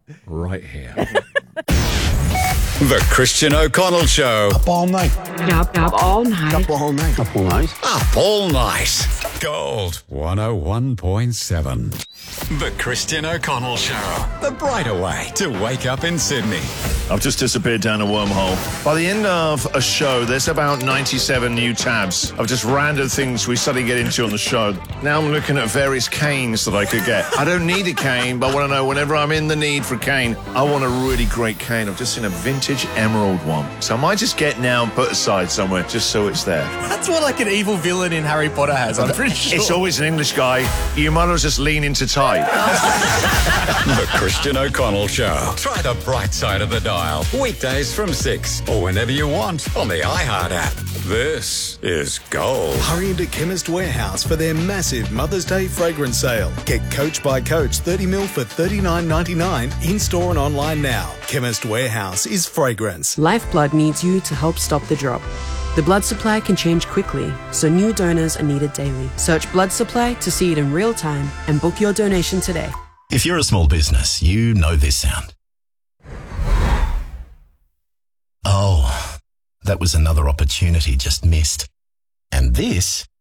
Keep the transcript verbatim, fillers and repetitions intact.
right here. The Christian O'Connell Show. Up all night. Up, up all night. Up all night. Up all night. Up all night. Gold one oh one point seven. The Christian O'Connell Show. The brighter way to wake up in Sydney. I've just disappeared down a wormhole. By the end of a show, there's about ninety-seven new tabs of just random things we suddenly get into on the show. Now I'm looking at various canes that I could get. I don't need a cane, but I want to know whenever I'm in the need for a cane, I want a really great cane. I've just seen a vintage emerald one. So I might just get now and put aside somewhere just so it's there. That's what like an evil villain in Harry Potter has, I'm pretty sure. It's always an English guy. You might as well just lean into type. The Christian O'Connell Show. Try the bright side of the dial. Weekdays from six or whenever you want on the iHeart app. This is Gold. Hurry into Chemist Warehouse for their massive Mother's Day fragrance sale. Get Coach by Coach thirty mil for thirty-nine ninety-nine in-store and online now. Chemist Warehouse is fragrance. Lifeblood needs you to help stop the drop. The blood supply can change quickly, so new donors are needed daily. Search blood supply to see it in real time and book your donation today. If you're a small business, you know this sound. Oh, that was another opportunity just missed. And this